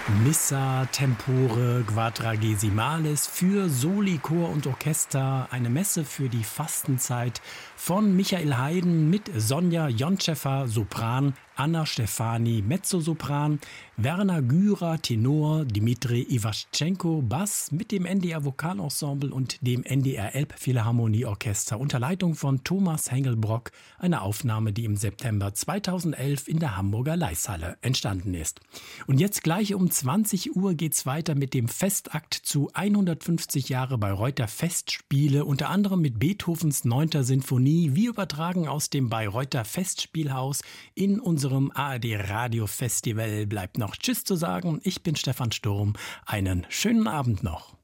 Missa Tempore Quadragesimoris für Soli, Chor und Orchester, eine Messe für die Fastenzeit von Michael Haydn mit Sonja Jonchefer, Sopran, Anna Stefani, Mezzosopran, Werner Gürer, Tenor, Dimitri Iwaschenko, Bass mit dem NDR Vokalensemble und dem NDR Elbphilharmonieorchester unter Leitung von Thomas Hengelbrock, eine Aufnahme, die im September 2011 in der Hamburger Leishalle entstanden ist. Und jetzt gleich um 20 Uhr geht's weiter mit dem Festakt zu 150 Jahre Bayreuther Festspiele, unter anderem mit Beethovens 9. Sinfonie, wie übertragen aus dem Bayreuther Festspielhaus in unserem ARD Radio Festival. Bleibt noch Tschüss zu sagen. Ich bin Stefan Sturm. Einen schönen Abend noch.